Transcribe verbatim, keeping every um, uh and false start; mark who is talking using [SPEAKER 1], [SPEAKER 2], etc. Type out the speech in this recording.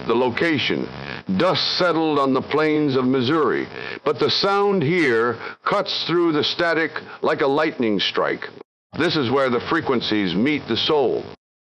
[SPEAKER 1] the location. Dust settled on the plains of Missouri, but the sound here cuts through the static like a lightning strike. This is where the frequencies meet the soul.